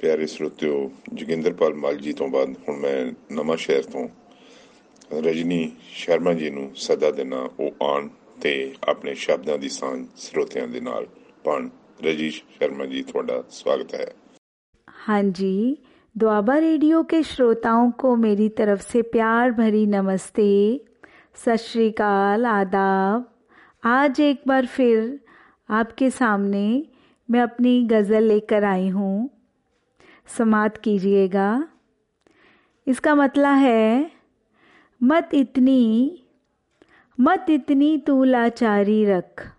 प्यारे श्रोतिओ, जोगिंदरपाल मल जी तो बाद हुण मैं नवां शहर तो रजनी शर्मा जी ਨੂੰ ਸੱਦਾ ਦੇਣਾ ਉਹ ਆਉਣ ਤੇ ਆਪਣੇ ਸ਼ਬਦਾਂ ਦੀ ਸਾਂਝ ਸਰੋਤਿਆਂ ਦੇ ਨਾਲ ਪਾਉਣ। रजीश शर्मा जी, ਤੁਹਾਡਾ स्वागत है। हाँ जी, द्वाबा रेडियो के श्रोताओं को मेरी तरफ से प्यार भरी नमस्ते, सत श्री अकाल, आदाब। आज एक बार फिर आपके सामने मैं अपनी गज़ल लेकर आई हूँ, समात कीजिएगा। इसका मतलब है, मत इतनी तू लाचारी रख,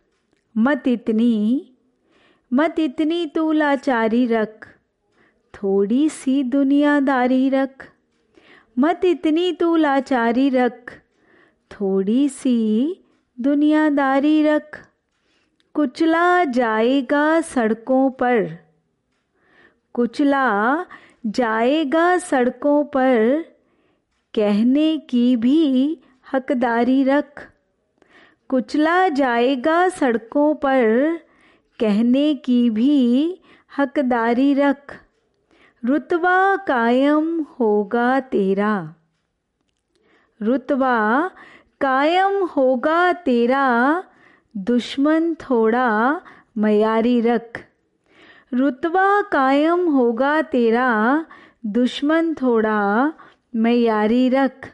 मत इतनी तू लाचारी रख, थोड़ी सी दुनियादारी रख। मत इतनी तू लाचारी रख, थोड़ी सी दुनियादारी रख। कुचला जाएगा सड़कों पर, कुचला जाएगा सड़कों पर, कहने की भी हकदारी रख। कुचला जाएगा सड़कों पर, कहने की भी हकदारी रख। रुतबा कायम होगा तेरा, रुतबा कायम होगा तेरा, दुश्मन थोड़ा मयारी रख। रुतबा कायम होगा तेरा, दुश्मन थोड़ा मयारी रख।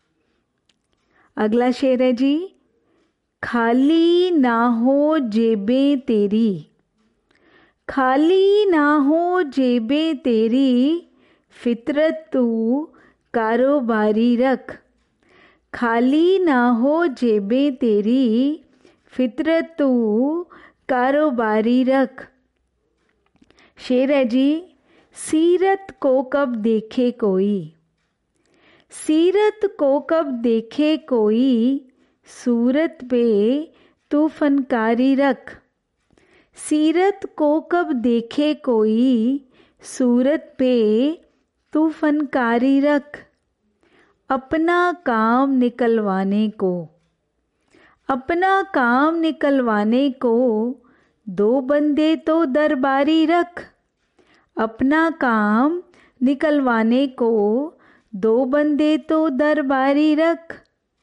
अगला शेर है जी, खाली ना हो जेबें तेरी, खाली ना हो जेबें तेरी, फितरत तू कारोबारी रख। खाली ना हो जेबें तेरी, फितरत तू कारोबारी रख। शेर है जी, सीरत को कब देखे कोई, सीरत को कब देखे कोई, सूरत पे तू फनकारी रख। सीरत को कब देखे कोई, सूरत पे तू फनकारी रख। अपना काम निकलवाने को, अपना काम निकलवाने को, दो बंदे तो दरबारी रख। अपना काम निकलवाने को, दो बंदे तो दरबारी रख।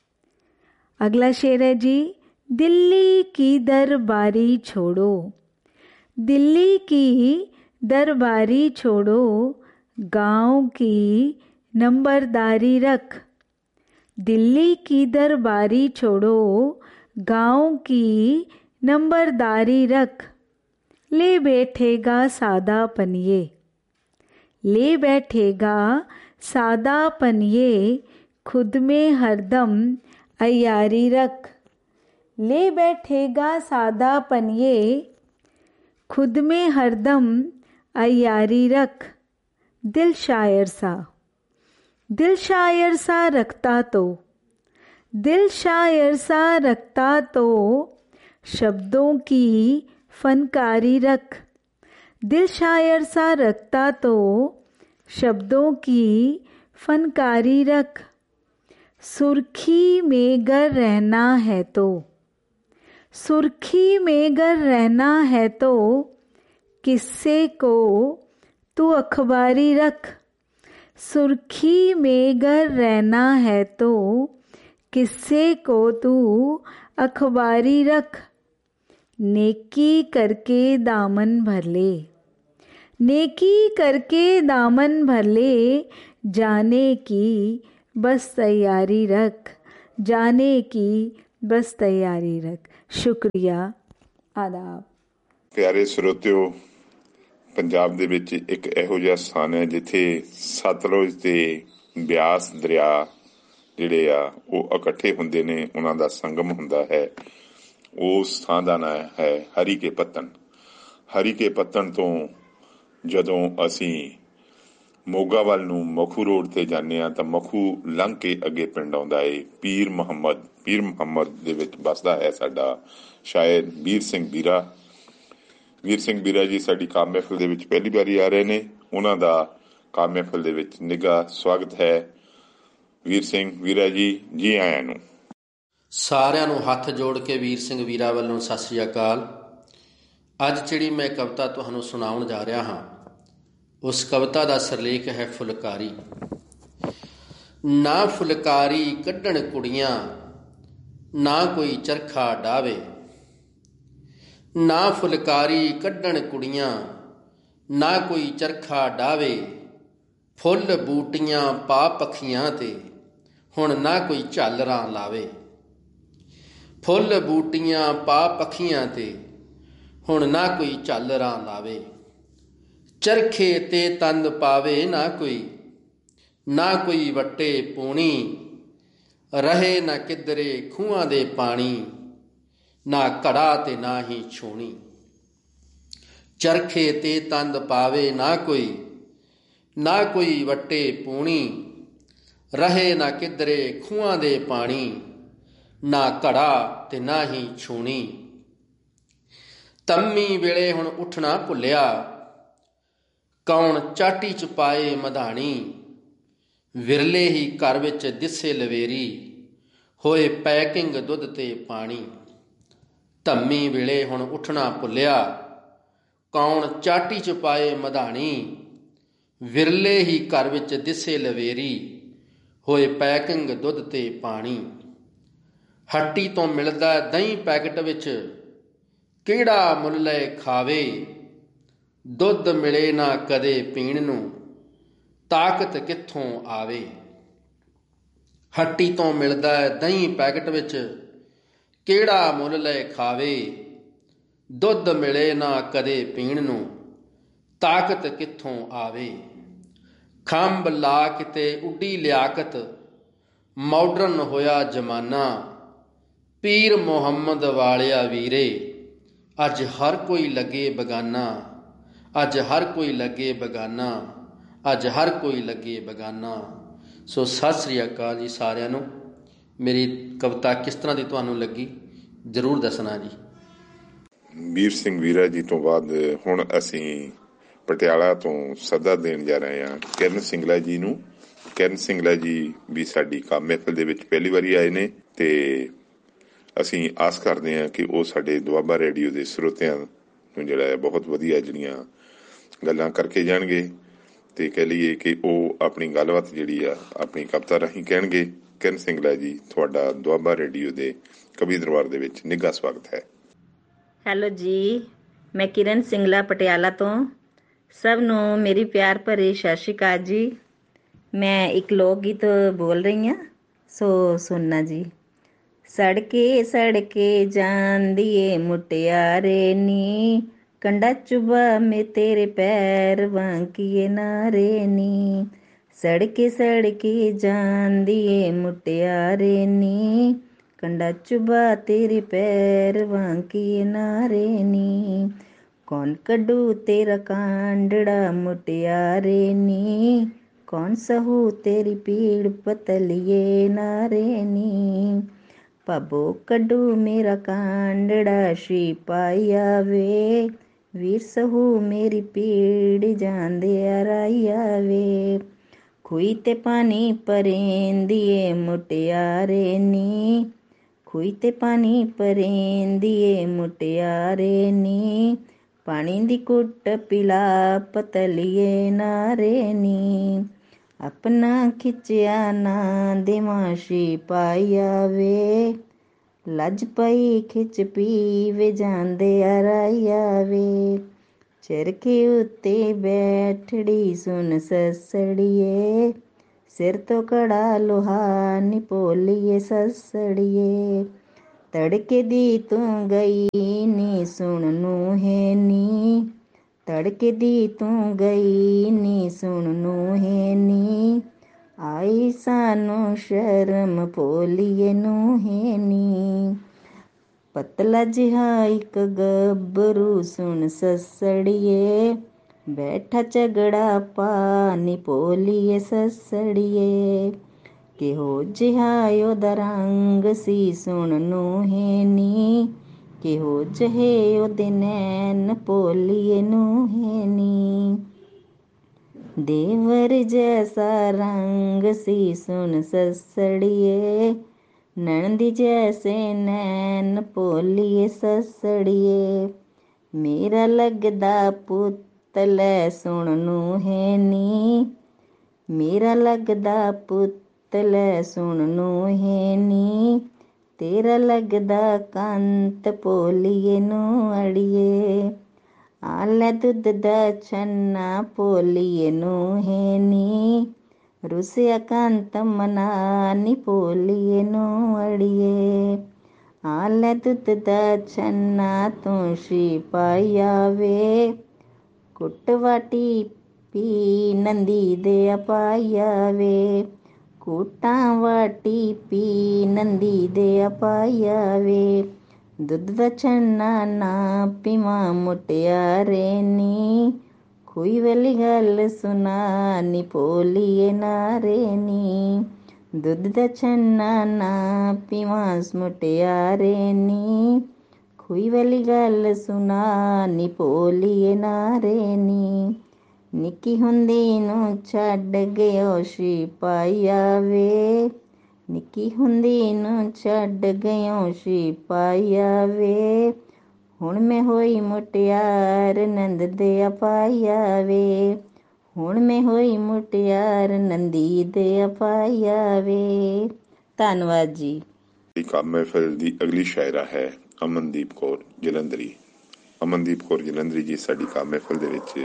अगला शेर है जी, दिल्ली की दरबारी छोड़ो, दिल्ली की दरबारी छोड़ो, गांव की नंबरदारी रख। दिल्ली की दरबारी छोड़ो, गांव की नंबरदारी रख। ले बैठेगा सादा पनिये, ले बैठेगा सादा पनिये, खुद में हरदम अयारी रख। ले बैठेगा सादा पनिये, खुद में हरदम अयारी रख। दिल शायर सा, दिल शायर सा रखता तो, दिल शायर सा रखता तो, शब्दों की फनकारी रख। दिल शायर सा रखता तो, शब्दों की फनकारी रख। सुर्खी में गर रहना है तो, सुर्खी में गर रहना है तो, किस्से को तू अखबारी रख। सुर्खी में गर रहना है तो, किस्से को तू अखबारी रख। नेकी करके दामन भर ले, नेकी करके दामन भर ले, जाने की बस तैयारी रख, जाने की बस तैयारी रख। शुक्रिया, आदाब। प्यारे श्रोतिओ, ਪੰਜਾਬ ਦੇ ਵਿੱਚ ਇੱਕ ਇਹੋ ਜਿਹਾ ਸਥਾਨ ਹੈ ਜਿੱਥੇ ਸਤਲੁਜ ਤੇ ਬਿਆਸ ਦਰਿਆ ਜਿਹੜੇ ਆ ਉਹ ਇਕੱਠੇ ਹੁੰਦੇ ਨੇ, ਉਹਨਾਂ ਦਾ ਸੰਗਮ ਹੁੰਦਾ ਹੈ। ਉਸ ਥਾਂ ਦਾ ਨਾਂ ਹੈ ਹਰੀਕੇ ਪੱਤਣ। ਹਰੀਕੇ ਪੱਤਣ ਤੋਂ ਜਦੋਂ ਅਸੀਂ ਮੋਗਾ ਵੱਲ ਨੂੰ ਮਖੂ ਰੋਡ ਤੇ ਜਾਂਦੇ ਹਾਂ ਤਾਂ ਮਖੂ ਲੰਘ ਕੇ ਅੱਗੇ ਪਿੰਡ ਆਉਂਦਾ ਏ ਪੀਰ ਮੁਹੰਮਦ। ਪੀਰ ਮੁਹੰਮਦ ਦੇ ਵਿੱਚ ਵੱਸਦਾ ਹੈ ਸਾਡਾ ਸ਼ਾਇਰ ਵੀਰ ਸਿੰਘ ਵੀਰਾ। ਵੀਰ ਸਿੰਘ ਵੀਰਾ ਜੀ ਸਾਡੀ ਕਾਮ ਮਹਿਫਿਲ ਦੇ ਵਿੱਚ ਪਹਿਲੀ ਵਾਰੀ ਆ ਰਹੇ ਨੇ। ਉਹਨਾਂ ਦਾ ਕਾਮ ਮਹਿਫਿਲ ਦੇ ਵਿੱਚ ਨਿੱਘਾ ਸਵਾਗਤ ਹੈ। ਵੀਰ ਸਿੰਘ ਵੀਰਾ ਜੀ, ਜੀ ਆਇਆਂ ਨੂੰ। ਸਾਰਿਆਂ ਨੂੰ ਹੱਥ ਜੋੜ ਕੇ ਵੀਰ ਸਿੰਘ ਵੀਰਾ ਵੱਲੋਂ ਸਤਿ ਸ੍ਰੀ ਅਕਾਲ। ਅੱਜ ਜਿਹੜੀ ਮੈਂ ਕਵਿਤਾ ਤੁਹਾਨੂੰ ਸੁਣਾਉਣ ਜਾ ਰਿਹਾ ਹਾਂ, ਉਸ ਕਵਿਤਾ ਦਾ ਸਿਰਲੇਖ ਹੈ ਫੁਲਕਾਰੀ। ਨਾ ਫੁਲਕਾਰੀ ਕੱਢਣ ਕੁੜੀਆਂ, ਨਾ ਕੋਈ ਚਰਖਾ ਡਾਵੇ। ਨਾ ਫੁਲਕਾਰੀ ਕੱਢਣ ਕੁੜੀਆਂ, ਨਾ ਕੋਈ ਚਰਖਾ ਡਾਵੇ। ਫੁੱਲ ਬੂਟੀਆਂ ਪਾ ਪੱਖੀਆਂ ਤੇ, ਹੁਣ ਨਾ ਕੋਈ ਝਾਲਰਾਂ ਲਾਵੇ। ਫੁੱਲ ਬੂਟੀਆਂ ਪਾ ਪੱਖੀਆਂ ਤੇ, ਹੁਣ ਨਾ ਕੋਈ ਝਾਲਰਾਂ ਲਾਵੇ। ਚਰਖੇ ਤੇ ਤੰਦ ਪਾਵੇ ਨਾ ਕੋਈ, ਨਾ ਕੋਈ ਵੱਟੇ ਪੂਣੀ। ਰਹੇ ਨਾ ਕਿਧਰੇ ਖੂਹਾਂ ਦੇ ਪਾਣੀ, ਨਾ ਘੜਾ ਤੇ ਨਾ ਹੀ ਛੂਣੀ। ਚਰਖੇ ਤੇ ਤੰਦ ਪਾਵੇ ਨਾ ਕੋਈ, ਨਾ ਕੋਈ ਵੱਟੇ ਪੂਣੀ। ਰਹੇ ਨਾ ਕਿਧਰੇ ਖੂਹਾਂ ਦੇ ਪਾਣੀ, ਨਾ ਘੜਾ ਤੇ ਨਾ ਹੀ ਛੂਣੀ। ਤੰਮੀ ਵੇਲੇ ਹੁਣ ਉੱਠਣਾ ਭੁੱਲਿਆ, ਕੌਣ ਚਾਟੀ ਚ ਪਾਏ ਮਧਾਣੀ। ਵਿਰਲੇ ਹੀ ਘਰ ਵਿੱਚ ਦਿਸੇ ਲਵੇਰੀ, ਹੋਏ ਪੈਕਿੰਗ ਦੁੱਧ ਤੇ ਪਾਣੀ। ਧੰਮੀ ਵੇਲੇ ਹੁਣ ਉੱਠਣਾ ਭੁੱਲਿਆ, ਕੌਣ ਚਾਟੀ ਚ ਪਾਏ ਮਧਾਣੀ। ਵਿਰਲੇ ਹੀ ਘਰ ਵਿੱਚ ਦਿਸੇ ਲਵੇਰੀ, ਹੋਏ ਪੈਕਿੰਗ ਦੁੱਧ ਤੇ ਪਾਣੀ। ਹੱਟੀ ਤੋਂ ਮਿਲਦਾ ਦਹੀਂ ਪੈਕਟ ਵਿੱਚ, ਕਿਹੜਾ ਮੁੱਲ ਲੈ ਖਾਵੇ। ਦੁੱਧ ਮਿਲੇ ਨਾ ਕਦੇ ਪੀਣ ਨੂੰ, ਤਾਕਤ ਕਿੱਥੋਂ ਆਵੇ। ਹੱਟੀ ਤੋਂ ਮਿਲਦਾ ਦਹੀਂ ਪੈਕਟ ਵਿੱਚ, ਕਿਹੜਾ ਮੁੱਲ ਲੈ ਖਾਵੇ। ਦੁੱਧ ਮਿਲੇ ਨਾ ਕਦੇ ਪੀਣ ਨੂੰ, ਤਾਕਤ ਕਿੱਥੋਂ ਆਵੇ। ਖੰਭ ਲਾ ਕਿਤੇ ਉੱਡੀ ਲਿਆਕਤ, ਮਾਡਰਨ ਹੋਇਆ ਜ਼ਮਾਨਾ। ਪੀਰ ਮੁਹੰਮਦ ਵਾਲਿਆ ਵੀਰੇ, ਅੱਜ ਹਰ ਕੋਈ ਲੱਗੇ ਬਗਾਨਾ। ਅੱਜ ਹਰ ਕੋਈ ਲੱਗੇ ਬਗਾਨਾ, ਅੱਜ ਹਰ ਕੋਈ ਲੱਗੇ ਬਗਾਨਾ। ਸੋ ਸਤਿ ਸ੍ਰੀ ਅਕਾਲ ਜੀ ਸਾਰਿਆਂ ਨੂੰ। ਮੇਰੀ ਕਵਿਤਾ ਕਿਸ ਤਰ੍ਹਾਂ ਦੀ ਤੁਹਾਨੂੰ ਲੱਗੀ ਜ਼ਰੂਰ ਦੱਸਣਾ ਜੀ। ਵੀਰ ਸਿੰਘ ਵੀਰਾ ਜੀ ਤੋਂ ਬਾਅਦ ਹੁਣ ਅਸੀਂ ਪਟਿਆਲਾ ਤੋਂ ਸੱਦਾ ਦੇਣ ਜਾ ਰਹੇ ਹਾਂ ਕਿਰਨ ਸਿੰਗਲਾ ਜੀ ਨੂੰ। ਕਿਰਨ ਸਿੰਗਲਾ ਜੀ ਵੀ ਸਾਡੀ ਕਾਮ ਮਹਿਫਿਲ ਦੇ ਵਿੱਚ ਪਹਿਲੀ ਵਾਰੀ ਆਏ ਨੇ ਤੇ ਅਸੀਂ ਆਸ ਕਰਦੇ ਹਾਂ ਕਿ ਉਹ ਸਾਡੇ ਦੁਆਬਾ ਰੇਡੀਓ ਦੇ ਸਰੋਤਿਆਂ ਨੂੰ ਜਿਹੜਾ ਹੈ ਬਹੁਤ ਵਧੀਆ ਜਿਹੜੀਆਂ ਗੱਲਾਂ ਕਰਕੇ ਜਾਣਗੇ ਤੇ ਕਹਿ ਲਈਏ ਕਿ ਉਹ ਆਪਣੀ ਗੱਲਬਾਤ ਜਿਹੜੀ ਆ ਆਪਣੀ ਕਵਿਤਾ ਰਾਹੀਂ ਕਹਿਣਗੇ। ਕਿਰਨ ਸਿੰਗਲਾ ਜੀ, ਤੁਹਾਡਾ ਦੁਆਬਾ ਰੇਡੀਓ ਦੇ ਕਵੀ ਦਰਬਾਰ ਦੇ ਵਿੱਚ ਨਿੱਘਾ ਸਵਾਗਤ ਹੈ। ਹੈਲੋ ਜੀ, ਮੈਂ ਕਿਰਨ ਸਿੰਗਲਾ ਪਟਿਆਲਾ ਤੋਂ। ਸਭ ਨੂੰ ਮੇਰੀ ਪਿਆਰ ਭਰੀ ਸਤਿ ਸ਼੍ਰੀ ਅਕਾਲ ਜੀ। ਮੈਂ ਇੱਕ ਲੋਕ ਗੀਤ ਬੋਲ ਰਹੀ ਹਾਂ, ਸੋ ਸੁਣਨਾ ਜੀ। ਸੜਕੇ ਸੜਕੇ ਜਾਂਦੀ ਏ ਮੁਟਿਆਰੇ ਨੀ, ਕੰਡਾ ਚੁਬਾ ਮੇ ਤੇਰੇ ਪੈਰ ਵਾਂਕੀਏ ਨਾਰੇ ਨੀ। ਸੜਕੇ ਸੜਕੇ ਜਾਂਦੀ ਏ ਮੁਟਿਆਰੇ ਨੀ, ਕੰਡਾ ਚੁਬਾ ਤੇਰੇ ਪੈਰ ਵਾਂਕੀਏ ਨਾਰੇ ਨੀ। ਕੌਣ ਕੱਢੂ ਤੇਰਾ ਕਾਂਡੜਾ ਮੁਟਿਆਰੇ ਨੀ, ਕੌਣ ਸਹੂ ਤੇਰੀ ਪੀੜ ਪਤਲੀਏ ਨਾਰੇ ਨੀ। ਭਾਬੋ ਕੱਢੂ ਮੇਰਾ ਕਾਂਡੜਾ ਸ਼ੀ ਪਾਇਆ ਵੇ, ਵੀਰ ਸਹੂ ਮੇਰੀ ਪੀੜ ਜਾਂਦੇ ਰਾਇਆ ਵੇ। ਖੂਹੀ ਤੇ ਪਾਣੀ ਪਰੇਂਦੀ ਏ ਮੁਟਿਆਰੇ ਨੀ, ਖੂਹੀ ਤੇ ਪਾਣੀ ਪਰੇਂਦੀ ਏ ਮੁਟਿਆਰੇ ਨੀ। ਪਾਣੀ ਦੀ ਕੁੱਟ ਪਿਲਾ ਪਤਲੀਏ ਨਾਰੇ ਨੀ। ਆਪਣਾ ਖਿੱਚਿਆ ਨਾ ਦਿਮਾਸ਼ੀ ਪਾਇਆ ਵੇ, ਲੱਜ ਪਈ ਖਿੱਚ ਪੀਵੇ ਜਾਂਦੇ ਰਾਇਆ ਵੇ। ਚਰਖੇ ਉੱਤੇ ਬੈਠੜੀ ਸੁਣ ਸੱਸੜੀਏ, ਸਿਰ ਤੋਂ ਕੜਾ ਲੋਹਾ ਨੀ ਭੋਲੀਏ ਸੱਸੜੀਏ। ਤੜਕੇ ਦੀ ਤੂੰ ਗਈ ਨੀ ਸੁਣ ਨੂੰਹੇ ਨੀ, ਤੜਕੇ ਦੀ ਤੂੰ ਗਈ ਨੀ ਸੁਣ ਨੂੰਹੇ ਨੀ। ਆਈ ਸਾਨੂੰ ਸ਼ਰਮ ਭੋਲੀਏ ਨੂੰਹੇ ਨੀ। ਪਤਲਾ ਜਿਹਾ ਇੱਕ ਗੱਭਰੂ ਸੁਣ ਸੱਸੜੀਏ, ਬੈਠਾ ਝਗੜਾ ਪਾ ਨੀ ਭੋਲੀਏ ਸੱਸੜੀਏ। ਕਿਹੋ ਜਿਹਾ ਉਹਦਾ ਰੰਗ ਸੀ ਸੁਣ ਨੂੰਹੇ ਨੀ, ਕਿਹੋ ਜਿਹੇ ਉਹਦੇ ਨੈਣ ਭੋਲੀਏ ਨੂੰਹੇ ਨੀ। ਦੇਵਰ ਜੈਸਾ ਰੰਗ ਸੀ ਸੁਣ ਸੱਸੜੀਏ, ਨਣਦੀ ਜੈਸੇ ਨੈਣ ਭੋਲੀਏ ਸੱਸੜੀਏ। ਮੇਰਾ ਲੱਗਦਾ ਪੁੱਤ ਲੈ ਸੁਣ ਨੂੰ ਹੈ ਨੀ, ਮੇਰਾ ਲੱਗਦਾ ਪੁੱਤ ਲੈ ਸੁਣ ਨੂੰ ਹੈ ਨੀ, ਤੇਰਾ ਲੱਗਦਾ ਕੰਤ ਭੋਲੀਏ ਨੂੰ ਅੜੀਏ, ਆ ਲੈ ਦੁੱਧ ਦਾ ਛੰਨਾ ਭੋਲੀਏ ਨੂੰ ਹੈ ਨੀ, ਰੁਸਿਆ ਕੰਤ ਮਨਾ ਨੀ ਭੋਲੀਏ ਨੂੰ ਅੜੀਏ, ਆ ਲੈ ਦੁੱਧ ਦਾ ਛੰਨਾ ਤੂੰ ਸ਼ੀ ਪਾਇਆ ਵੇ, ਕੁੱਟ ਵਾਟੀ ਪੀ ਨੰਦੀ ਦੇ ਪਾਇਆ ਵੇ, ਕੁੱਟਾਂ ਵਾਟੀ ਪੀ ਨੰਦੀ ਦੇ ਪਾਇਆ ਵੇ, ਦੁੱਧ ਦਾ ਛੰਨਾ ਨਾ ਪੀਵਾਂ ਮੁਟਿਆਰੇ ਨੀ, ਖੂਹੀ ਵਾਲੀ ਗੱਲ ਸੁਣਾ ਨੀ ਭੋਲੀਏ ਨਾਰੇ ਨੀ, ਦੁੱਧ ਦਾ ਛੰਨਾ ਨਾ ਪੀਵਾਂ ਮੁਟਿਆਰੇ ਨੀ, ਖੂਹੀ ਵਾਲੀ ਗੱਲ ਸੁਣਾ ਨੀ ਭੋਲੀਏ ਨਾਰੇ ਨੀ, ਨਿੱਕੀ ਹੁੰਦੀ ਨੂੰ ਛੱਡ ਗਿਓ ਸ਼ੀ ਪਾਇਆ ਵੇ, ਨਿੱਕੀ ਹੁੰਦੀ ਨੂੰ ਛੱਡ ਗਿਓ ਸ਼ੀ ਪਾਇਆ ਵੇ, ਹੁਣ ਮੈਂ ਹੋਈ ਮੁਟਿਆਰ ਨੰਦ ਦੇ ਪਾਇਆ ਵੇ, ਹੁਣ ਮੈਂ ਹੋਈ ਮੁਟਿਆਰ ਨੰਦੀ ਦੇ ਪਾਇਆ ਵੇ। ਧੰਨਵਾਦ ਜੀ। ਕਾਵਿ ਮਹਿਫਿਲ ਦੀ ਅਗਲੀ ਸ਼ਾਇਰਾ ਹੈ ਅਮਨਦੀਪ ਕੌਰ ਜਲੰਧਰੀ। ਅਮਨਦੀਪ ਕੌਰ ਜਲੰਧਰੀ ਜੀ ਸਾਡੀ ਕਾਵਿ ਮਹਿਫਿਲ ਦੇ ਵਿੱਚ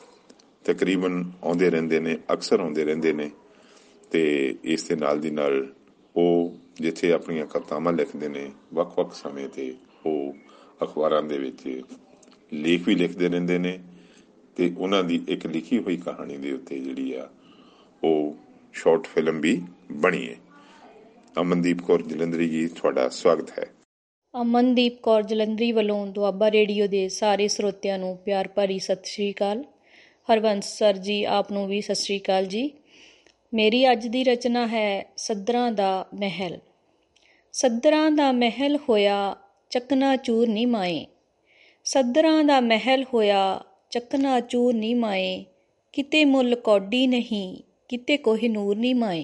ਤਕਰੀਬਨ ਆਉਂਦੇ ਰਹਿੰਦੇ ਨੇ, ਅਕਸਰ ਆਉਂਦੇ ਰਹਿੰਦੇ ਨੇ, ਅਤੇ ਇਸ ਦੇ ਨਾਲ ਦੀ ਨਾਲ ਉਹ ਜਿੱਥੇ ਆਪਣੀਆਂ ਕਵਿਤਾਵਾਂ ਲਿਖਦੇ ਨੇ ਵੱਖ ਵੱਖ ਸਮੇਂ 'ਤੇ ਉਹ ਅਖਬਾਰਾਂ ਦੇ ਵਿੱਚ ਲੇਖ ਵੀ ਲਿਖਦੇ ਰਹਿੰਦੇ ਨੇ, ਅਤੇ ਉਹਨਾਂ ਦੀ ਇੱਕ ਲਿਖੀ ਹੋਈ ਕਹਾਣੀ ਦੇ ਉੱਤੇ ਜਿਹੜੀ ਆ ਉਹ ਸ਼ਾਰਟ ਫਿਲਮ ਵੀ ਬਣੀ ਹੈ। ਅਮਨਦੀਪ ਕੌਰ ਜਲੰਧਰੀ ਜੀ ਤੁਹਾਡਾ ਸਵਾਗਤ ਹੈ। ਅਮਨਦੀਪ ਕੌਰ ਜਲੰਧਰੀ ਵੱਲੋਂ ਦੁਆਬਾ ਰੇਡੀਓ ਦੇ ਸਾਰੇ ਸਰੋਤਿਆਂ ਨੂੰ ਪਿਆਰ ਭਰੀ ਸਤਿ ਸ਼੍ਰੀ ਅਕਾਲ। ਹਰਬੰਸ ਸਰ ਜੀ ਆਪ ਨੂੰ ਵੀ ਸਤਿ ਸ਼੍ਰੀ ਅਕਾਲ ਜੀ। ਮੇਰੀ ਅੱਜ ਦੀ ਰਚਨਾ ਹੈ ਸੱਧਰਾਂ ਦਾ ਮਹਿਲ। ਸੱਧਰਾਂ ਦਾ ਮਹਿਲ ਹੋਇਆ ਚਕਨਾਚੂਰ ਨੀ ਮਾਏ, ਸੱਧਰਾਂ ਦਾ ਮਹਿਲ ਹੋਇਆ ਚਕਨਾਚੂਰ ਨੀ ਮਾਏ, ਕਿਤੇ ਮੁੱਲ ਕੌਡੀ ਨਹੀਂ ਕਿਤੇ ਕੋਹਿਨੂਰ ਨੀ ਮਾਏ,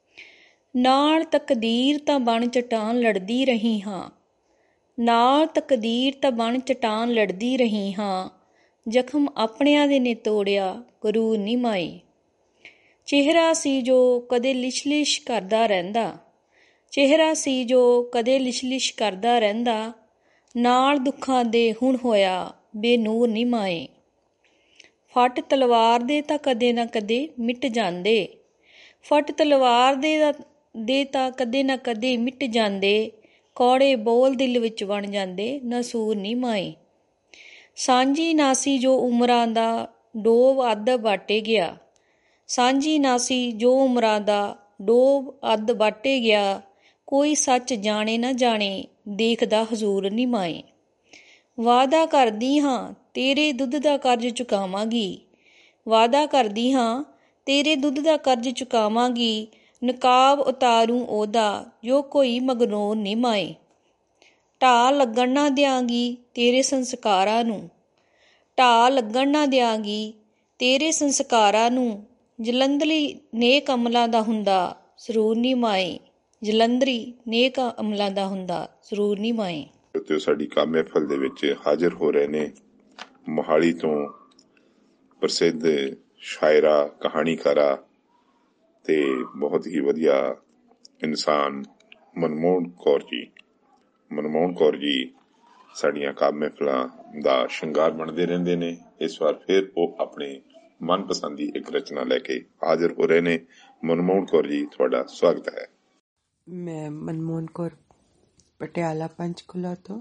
ਨਾਲ ਤਕਦੀਰ ਤਾਂ ਬਣ ਚਟਾਨ ਲੜਦੀ ਰਹੀ ਹਾਂ, ਨਾਲ ਤਕਦੀਰ ਤਾਂ ਬਣ ਚਟਾਨ ਲੜਦੀ ਰਹੀ ਹਾਂ, ਜ਼ਖਮ ਆਪਣਿਆਂ ਦੇ ਨੇ ਤੋੜਿਆ ਗਰੂਰ ਨੀ ਮਾਏ, ਚਿਹਰਾ ਸੀ ਜੋ ਕਦੇ ਲਿਸ਼ਲਿਸ਼ ਕਰਦਾ ਰਹਿੰਦਾ, ਚਿਹਰਾ ਸੀ ਜੋ ਕਦੇ ਲਿਸ਼ਲਿਸ਼ ਕਰਦਾ ਰਹਿੰਦਾ, ਨਾਲ ਦੁੱਖਾਂ ਦੇ ਹੁਣ ਹੋਇਆ ਬੇਨੂਰ ਨੀ ਮਾਏ, ਫੱਟ ਤਲਵਾਰ ਦੇ ਤਾਂ ਕਦੇ ਨਾ ਕਦੇ ਮਿਟ ਜਾਂਦੇ, ਫੱਟ ਤਲਵਾਰ ਦੇ ਤਾਂ ਕਦੇ ਨਾ ਕਦੇ ਮਿਟ ਜਾਂਦੇ, ਕੌੜੇ ਬੋਲ ਦਿਲ ਵਿੱਚ ਬਣ ਜਾਂਦੇ ਨਸੂਰ ਨੀ ਮਾਏ, ਸਾਂਝੀ ਨਾਸੀ ਜੋ ਉਮਰਾਂ ਦਾ ਡੋਬ ਅੱਧ ਬਾਟੇ ਗਿਆ, ਸਾਂਝੀ ਨਾਸੀ ਜੋ ਉਮਰਾਂ ਦਾ ਡੋਬ ਅੱਧ ਬਾਟੇ ਗਿਆ, ਕੋਈ ਸੱਚ ਜਾਣੇ ਨਾ ਜਾਣੇ ਦੇਖਦਾ ਹਜ਼ੂਰ ਨੀ ਮਾਏ, ਵਾਅਦਾ ਕਰਦੀ ਹਾਂ ਤੇਰੇ ਦੁੱਧ ਦਾ ਕਰਜ਼ ਚੁਕਾਵਾਂਗੀ, ਵਾਅਦਾ ਕਰਦੀ ਹਾਂ ਤੇਰੇ ਦੁੱਧ ਦਾ ਕਰਜ਼ ਚੁਕਾਵਾਂਗੀ, ਨਕਾਬ ਉਤਾਰੂ ਉਹਦਾ ਜੋ ਕੋਈ ਮਗਰੂਰ ਨੀ ਮਾਏ, ਢਾਹ ਲੱਗਣ ਨਾ ਦਿਆਂਗੀ ਤੇਰੇ ਸੰਸਕਾਰਾਂ ਨੂੰ, ਢਾਹ ਲੱਗਣ ਨਾ ਦਿਆਂਗੀ ਤੇਰੇ ਸੰਸਕਾਰਾਂ ਨੂੰ, ਜਲੰਧਰੀ ਨੇਕ ਅਮਲਾਂ ਦਾ ਹੁੰਦਾ ਸਰੂਰ ਨੀ ਮਾਏ, ਜਲੰਧਰੀ ਨੇਕ ਅਮਲਾਂ ਦਾ ਹੁੰਦਾ ਸਰੂਰ ਨੀ ਮਾਏ। ਤੇ ਸਾਡੀ ਕਾਵਿ ਮਹਿਫਿਲ ਦੇ ਵਿੱਚ ਹਾਜ਼ਰ ਹੋ ਰਹੇ ਨੇ ਮੋਹਾਲੀ ਤੋਂ ਪ੍ਰਸਿੱਧ ਸ਼ਾਇਰਾ, ਕਹਾਣੀਕਾਰਾ ਤੇ ਬਹੁਤ ਹੀ ਵਧੀਆ ਇਨਸਾਨ ਮਨਮੋਹਨ ਕੌਰ ਜੀ। ਮਨਮੋਹਨ ਕੌਰ ਜੀ ਸਾਡੀਆਂ ਕਾਵਿ ਮਹਿਫਿਲਾਂ ਦਾ ਸ਼ਿੰਗਾਰ ਬਣਦੇ ਰਹਿੰਦੇ ਨੇ। ਇਸ ਵਾਰ ਫਿਰ ਉਹ ਆਪਣੇ ਮਨਪਸੰਦੀ ਇੱਕ ਰਚਨਾ ਲੈ ਕੇ ਹਾਜ਼ਰ ਹੋ ਰਹੇ ਨੇ। ਮਨਮੋਹਨ ਕੌਰ ਜੀ ਤੁਹਾਡਾ ਸਵਾਗਤ ਹੈ। ਮੈਂ ਮਨਮੋਹਨ ਕੌਰ ਪਟਿਆਲਾ ਪੰਚਕੂਲਾ ਤੋਂ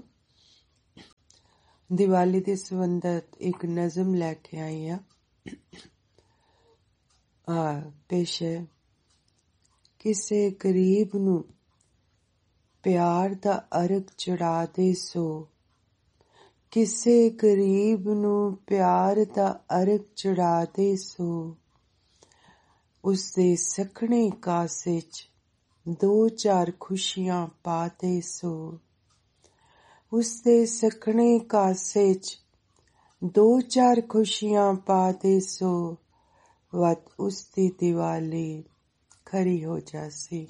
ਦੀਵਾਲੀ ਦੇ ਸੰਬੰਧਤ ਇੱਕ ਨਜ਼ਮ ਲੈ ਕੇ ਆਈ ਹਾਂ। ਪੇਸ਼ ਹੈ। ਕਿਸੇ ਗਰੀਬ ਨੂੰ ਪਿਆਰ ਦਾ ਅਰਗ ਚੜਾ ਦੇ ਸੋ, ਕਿਸੇ ਗਰੀਬ ਨੂੰ ਪਿਆਰ ਦਾ ਅਰਗ ਚੜਾ ਦੇ ਸੋ, ਉਸਦੇ ਸਖਣੇ ਕਾਸੇ 'ਚ 2-4 ਖੁਸ਼ੀਆਂ ਪਾ ਦੇ ਸੋ, ਉਸਦੇ ਸਖਣੇ ਕਾਸੇ 'ਚ 2-4 ਖੁਸ਼ੀਆਂ ਪਾ ਦੇ ਸੋ, ਵੱਧ ਉਸਦੀ ਦੀਵਾਲੀ ਖਰੀ ਹੋ ਜਾਸੀ।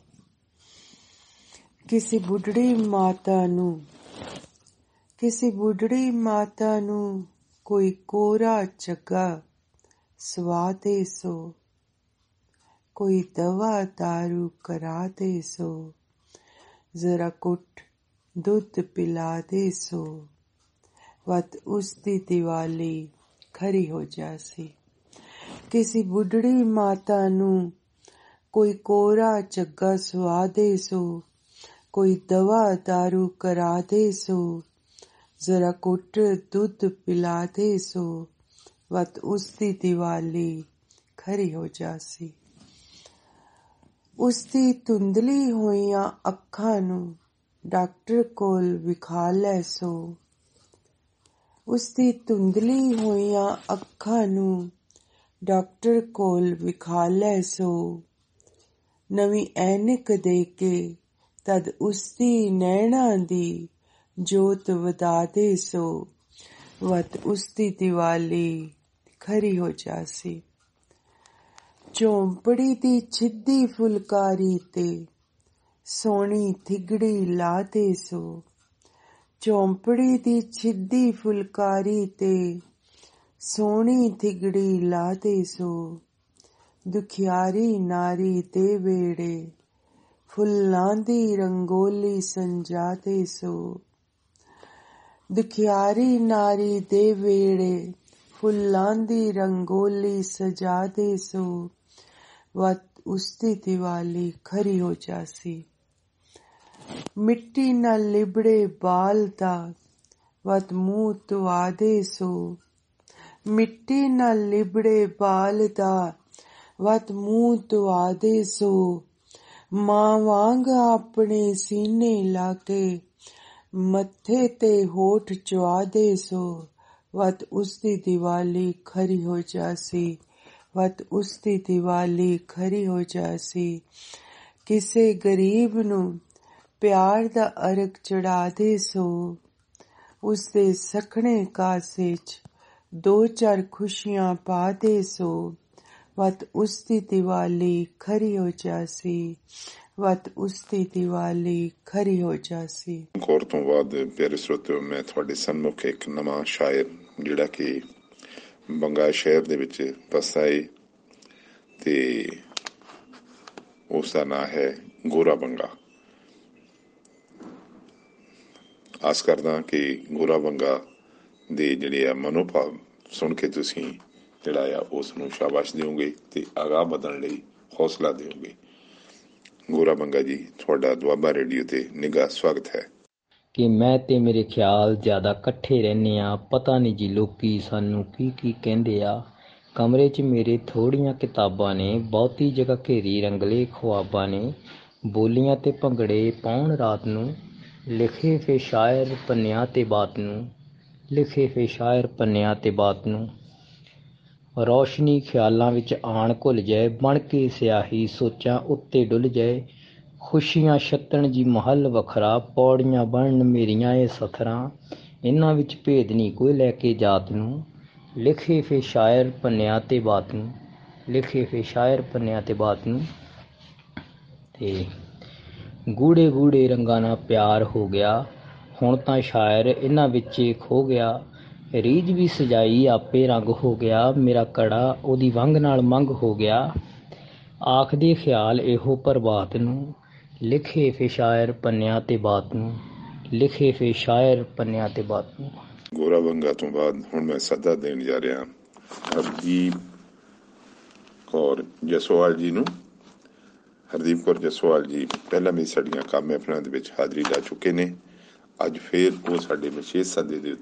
ਕਿਸੇ ਬੁੱਢੜੀ ਮਾਤਾ ਨੂੰ ਕੋਈ ਕੋਰਾ ਝੱਗਾ ਸਵਾ ਦੇ ਸੋ, ਕੋਈ ਦਵਾ ਦਾਰੂ ਕਰਾ ਦੇ ਸੋ, ਜ਼ਰਾ ਕੁੱਟ ਦੁੱਧ ਪਿਲਾ ਦੇ ਸੋ, ਵਤ ਉਸ ਦੀ ਦੀਵਾਲੀ ਖਰੀ ਹੋ ਜਾਸੀ। ਕਿਸੇ ਬੁੱਢੜੀ ਮਾਤਾ ਨੂੰ ਕੋਈ ਕੋਰਾ ਝੱਗਾ ਸਵਾ ਦੇ ਸੋ, ਕੋਈ ਦਵਾ ਦਾਰੂ ਕਰਾ ਦੇ ਸੋ, ਜ਼ਰਾ ਕੁੱਟ ਦੁੱਧ ਪਿਲਾ ਦੇ ਸੋ, ਵਤ ਉਸ ਦੀ ਦੀਵਾਲੀ ਖਰੀ ਹੋ ਜਾਸੀ। ਉਸ ਦੀ ਧੁੰਦਲੀ ਹੋਈਆਂ ਅੱਖਾਂ ਨੂੰ ਡਾਕਟਰ ਕੋਲ ਵਿਖਾ ਲੈ ਸੋ, ਉਸ ਦੀ ਧੁੰਦਲੀ ਹੋਈਆਂ ਅੱਖਾਂ ਨੂੰ ਡਾਕਟਰ ਕੋਲ ਵਿਖਾ ਲੈ ਸੋ, ਨਵੀਂ ਐਨਕ ਦੇ ਕੇ ਤਦ ਉਸ ਦੀ ਨੈਣਾਂ ਦੀ ਜੋਤ ਵਧਾ ਦੇ ਸੋ, ਵਤ ਉਸ ਦੀ ਦੀਵਾਲੀ ਖਰੀ ਹੋ ਜਾਸੀ। ਝੋਂਪੜੀ ਦੀ ਛਿੱਦੀ ਫੁਲਕਾਰੀ ਤੇ ਸੋਹਣੀ ਥਿਗੜੀ ਲਾ ਦੇ ਸੋ, ਝੋਂਪੜੀ ਦੀ ਛਿੱਦੀ ਫੁਲਕਾਰੀ ਤੇ ਸੋਹਣੀ ਥਿਗੜੀ ਲਾ ਦੇ ਸੋ, ਦੁਖਿਆਰੀ ਨਾਰੀ ਦੇ ਵੇੜੇ ਫੁੱਲਾਂ ਦੀ ਰੰਗੋਲੀ ਸੰਜਾ ਦੇ ਸੋ, ਦੁਖਿਆਰੀ ਨਾਰੀ ਦੇ ਵੇੜੇ ਫੁੱਲਾਂ ਦੀ ਰੰਗੋਲੀ ਸਜਾ ਦੇ ਸੋ, ਵਤ ਉਸ ਦੀ ਦੀਵਾਲੀ ਖਰੀ ਹੋ ਜਾਸੀ। ਮਿੱਟੀ ਨਾਲ ਲਿਬੜੇ ਬਾਲ ਦਾ ਵਤ ਮੂੰਹ ਧੁਆ ਦੇ ਸੋ, ਮਿੱਟੀ ਨਾਲ ਲਿਬੜੇ ਬਾਲ ਦਾ ਵਤ ਮੂੰਹ ਧੁਆ ਦੇ ਸੋ, ਮਾਂ ਵਾਂਗ ਆਪਣੇ ਸੀਨੇ ਲਾ ਕੇ ਮੱਥੇ ਤੇ ਹੋਠ ਚੁਆ ਦੇ ਸੋ, ਵਤ ਉਸ ਦੀ ਦੀਵਾਲੀ ਖਰੀ ਹੋ ਜਾਸੀ, ਵਤ ਉਸ ਦੀ ਦੀਵਾਲੀ ਖਰੀ ਹੋ ਜਾਸੀ। ਕਿਸੇ ਗਰੀਬ ਨੂੰ ਪਿਆਰ ਦਾ ਅਰਗ ਚੜਾ ਦੇ ਸੋ, ਉਸ ਦੇ ਸਖਣੇ ਕਾਸੇ 'ਚ 2-4 ਖੁਸ਼ੀਆਂ ਪਾ ਦੇ ਸੋ, ਵਤ ਉਸ ਦੀ ਦੀਵਾਲੀ ਖਰੀ ਹੋ ਜਾਸੀ, ਵਤ ਉਸ ਦੀ ਦੀਵਾਲੀ ਖਰੀ ਹੋ ਜਾਸੀ। ਗੌਰ ਤੋਂ ਬਾਅਦ ਪਿਆਰੇ ਸਰੋਤਿਓ, ਮੈਂ ਤੁਹਾਡੇ ਸਨਮੁਖ ਇੱਕ ਨਵਾਂ ਸ਼ਾਇਰ ਜਿਹੜਾ ਕਿ ਬੰਗਾ ਸ਼ਹਿਰ ਦੇ ਵਿੱਚ ਵਸਦਾ ਹੈ ਤੇ ਉਸ ਦਾ ਨਾਂ ਹੈ ਗੋਰਾ ਬੰਗਾ। ਆਸ ਕਰਦਾ ਕਿ ਗੋਰਾ ਬੰਗਾ ਦੇ ਜਿਹੜੇ ਆ ਮਨੋਭਾਵ ਸੁਣ ਕੇ ਤੁਸੀਂ ਜਿਹੜਾ ਆ ਉਸ ਨੂੰ ਸ਼ਾਬਾਸ਼ ਦਿਓਗੇ ਤੇ ਅਗਾਂਹ ਵਧਣ ਲਈ ਹੌਸਲਾ ਦਿਓਗੇ। ਗੋਰਾ ਬੰਗਾ ਜੀ, ਤੁਹਾਡਾ ਦੁਆਬਾ ਰੇਡੀਓ ਤੇ ਨਿੱਘਾ ਸਵਾਗਤ ਹੈ। ਕਿ ਮੈਂ ਤੇ ਮੇਰੇ ਖਿਆਲ ਜ਼ਿਆਦਾ ਇਕੱਠੇ ਰਹਿੰਦੇ ਆ, ਪਤਾ ਨਹੀਂ ਜੀ ਲੋਕੀ ਸਾਨੂੰ ਕੀ ਕੀ ਕਹਿੰਦੇ ਆ। ਕਮਰੇ 'ਚ ਮੇਰੇ ਥੋੜ੍ਹੀਆਂ ਕਿਤਾਬਾਂ ਨੇ, ਬਹੁਤੀ ਜਗ੍ਹਾ ਘੇਰੀ ਰੰਗਲੇ ਖੁਆਬਾਂ ਨੇ, ਬੋਲੀਆਂ ਤੇ ਭੰਗੜੇ ਪਾਉਣ ਰਾਤ ਨੂੰ, ਲਿਖੇ ਫੇ ਸ਼ਾਇਰ ਪੰਨਿਆਂ ਤੇ ਬਾਤ ਨੂੰ, ਲਿਖੇ ਫੇ ਸ਼ਾਇਰ ਪੰਨਿਆਂ ਤੇ ਬਾਤ ਨੂੰ। ਰੌਸ਼ਨੀ ਖਿਆਲਾਂ ਵਿੱਚ ਆਣ ਘੁੱਲ ਜਾਏ, ਬਣ ਕੇ ਸਿਆਹੀ ਸੋਚਾਂ ਉੱਤੇ ਡੁੱਲ ਜਾਏ। ਖੁਸ਼ੀਆਂ ਛੱਤਣ ਜੀ ਮਹੱਲ ਵੱਖਰਾ, ਪੌੜੀਆਂ ਬਣਨ ਮੇਰੀਆਂ ਇਹ ਸਥਰਾਂ, ਇਹਨਾਂ ਵਿੱਚ ਭੇਦ ਨਹੀਂ ਕੋਈ ਲੈ ਕੇ ਜਾਤ ਨੂੰ। ਲਿਖੇ ਫੇ ਸ਼ਾਇਰ ਪੰਨਿਆਂ ਤੇ ਬਾਤ ਨੂੰ, ਲਿਖੇ ਫੇ ਸ਼ਾਇਰ ਪੰਨਿਆਂ ਤੇ ਬਾਤ ਨੂੰ। ਤੇ ਗੂੜੇ ਗੂੜੇ ਰੰਗਾਂ ਨਾਲ ਪਿਆਰ ਹੋ ਗਿਆ, ਹੁਣ ਤਾਂ ਸ਼ਾਇਰ ਇਹਨਾਂ ਵਿੱਚ ਖੋ ਗਿਆ। ਰੀਝ ਵੀ ਸਜਾਈ ਆਪੇ ਰੰਗ ਹੋ ਗਿਆ, ਮੇਰਾ ਕੜਾ ਉਹਦੀ ਵੰਗ ਨਾਲ ਮੰਗ ਹੋ ਗਿਆ। ਆਖਦੇ ਖਿਆਲ ਇਹੋ ਪ੍ਰਭਾਤ ਨੂੰ, ਲਿਖੇ ਫੇ ਸ਼ਾਇਰ ਪੰਨਿਆਂ ਤੇ ਬਾਤ ਨੂੰ, ਲਿਖੇ ਫੇ ਸ਼ਾਇਰ ਪੰਨਿਆਂ ਤੇ ਬਾਤ ਨੂੰ। ਗੋਰਾ ਬੰਗਾ ਤੋਂ ਬਾਅਦ ਹੁਣ ਮੈਂ ਸੱਦਾ ਦੇਣ ਜਾ ਰਿਹਾ ਹਰਦੀਪ ਕੌਰ ਜਸਵਾਲ ਜੀ ਨੂੰ। ਹਰਦੀਪ ਕੌਰ ਜਸਵਾਲ ਜੀ ਪਹਿਲਾਂ ਵੀ ਸਾਡੀਆਂ ਕੰਮ ਮਹਿਫਲਾਂ ਦੇ ਵਿੱਚ ਹਾਜ਼ਰੀ ਲਾ ਚੁੱਕੇ ਨੇ। ਅੱਜ ਫੇਰ ਉਹ ਸਾਡੇ ਵਿਸ਼ੇਸ਼ ਸੱਦੇ ਦੇ